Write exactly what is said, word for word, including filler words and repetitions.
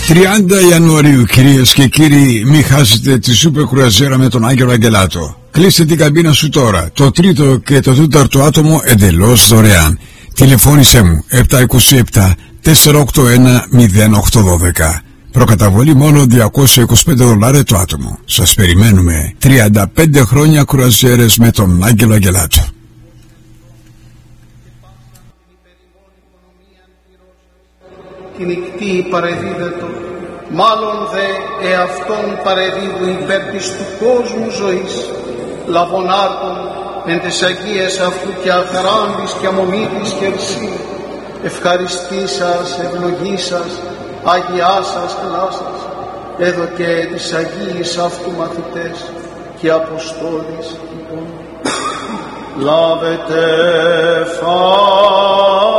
τριάντα Ιανουαρίου, κυρίες και κύριοι, μην χάσετε τη σούπερ κρουαζιέρα με τον Άγγελο Αγγελάτο. Κλείστε την καμπίνα σου τώρα. Το τρίτο και το τέταρτο άτομο εντελώς δωρεάν. Τηλεφώνησέ μου επτά είκοσι επτά τετρακόσια ογδόντα ένα μηδέν οκτώ δώδεκα. Προκαταβολή μόνο διακόσια είκοσι πέντε δολάρια το άτομο. Σας περιμένουμε. τριάντα πέντε χρόνια κρουαζιέρες με τον Άγγελο Αγγελάτο. Την νυχτή παρεδίδετο, μάλλον δε εαυτόν παρεδίδου υπέρ της του κόσμου ζωής, λαβωνάρτων εν τες αγίες αυτού και αχαράντης και αμομήτης χερσί, ευχαριστήσας, ευλογήσας, αγιάσας, χλάσας, έδω και της αγίης αυτού μαθητές και αποστόλης λοιπόν. Λάβετε φα